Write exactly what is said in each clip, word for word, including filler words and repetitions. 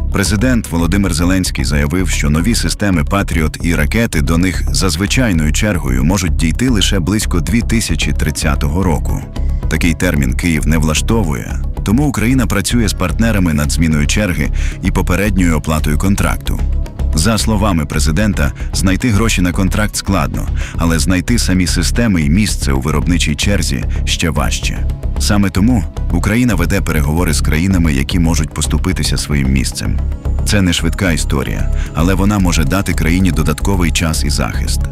Президент Володимир Зеленський заявив, що нові системи «Патріот» і ракети до них за звичайною чергою можуть дійти лише близько дві тисячі тридцятого року. Такий термін Київ не влаштовує, тому Україна працює з партнерами над зміною черги і попередньою оплатою контракту. За словами президента, знайти гроші на контракт складно, але знайти самі системи і місце у виробничій черзі ще важче. Саме тому Україна веде переговори з країнами, які можуть поступитися своїм місцем. Це не швидка історія, але вона може дати країні додатковий час і захист.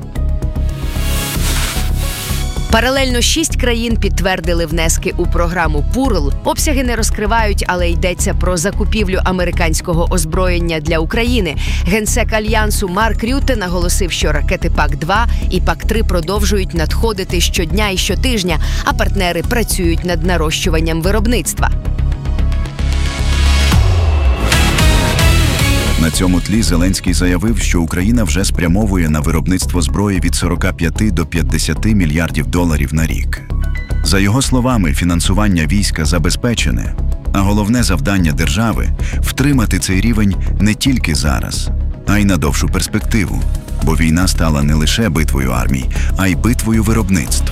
Паралельно шість країн підтвердили внески у програму «Пурл». Обсяги не розкривають, але йдеться про закупівлю американського озброєння для України. Генсек Альянсу Марк Рютте наголосив, що ракети пак два і пак три продовжують надходити щодня і щотижня, а партнери працюють над нарощуванням виробництва. На цьому тлі Зеленський заявив, що Україна вже спрямовує на виробництво зброї від сорока п'яти до п'ятдесяти мільярдів доларів на рік. За його словами, фінансування війська забезпечене, а головне завдання держави – втримати цей рівень не тільки зараз, а й на довшу перспективу, бо війна стала не лише битвою армій, а й битвою виробництв.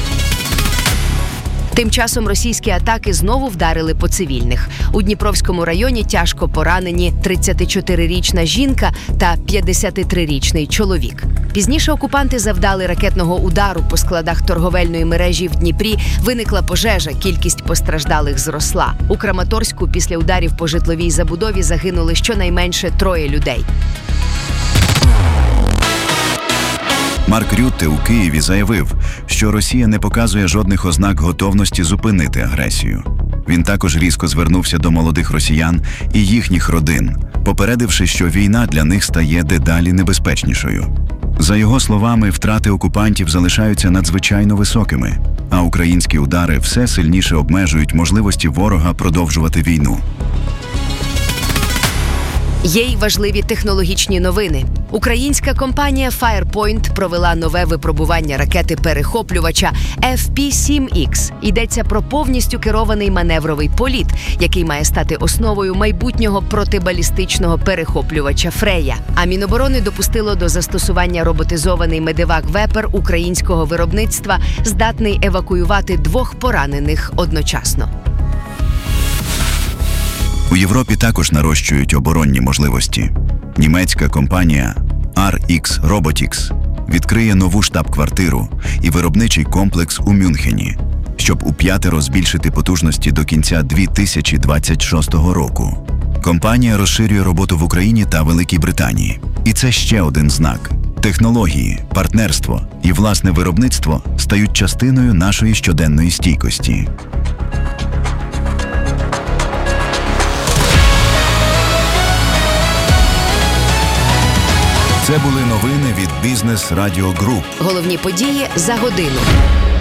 Тим часом російські атаки знову вдарили по цивільних. У Дніпровському районі тяжко поранені тридцятичотирирічна жінка та п'ятдесятитрирічний чоловік. Пізніше окупанти завдали ракетного удару по складах торговельної мережі в Дніпрі. Виникла пожежа, кількість постраждалих зросла. У Краматорську після ударів по житловій забудові загинули щонайменше троє людей. Марк Рютте у Києві заявив, що Росія не показує жодних ознак готовності зупинити агресію. Він також різко звернувся до молодих росіян і їхніх родин, попередивши, що війна для них стає дедалі небезпечнішою. За його словами, втрати окупантів залишаються надзвичайно високими, а українські удари все сильніше обмежують можливості ворога продовжувати війну. Є й важливі технологічні новини. Українська компанія Firepoint провела нове випробування ракети-перехоплювача еф пі сім ікс. Йдеться про повністю керований маневровий політ, який має стати основою майбутнього протибалістичного перехоплювача «Фрея». А Міноборони допустило до застосування роботизований медевак «Вепер» українського виробництва, здатний евакуювати двох поранених одночасно. У Європі також нарощують оборонні можливості. Німецька компанія ар ікс Robotics відкриє нову штаб-квартиру і виробничий комплекс у Мюнхені, щоб уп'ятеро збільшити потужності до кінця дві тисячі двадцять шостого року. Компанія розширює роботу в Україні та Великій Британії. І це ще один знак. Технології, партнерство і власне виробництво стають частиною нашої щоденної стійкості. Це були новини від Бізнес Радіо Груп. Головні події за годину.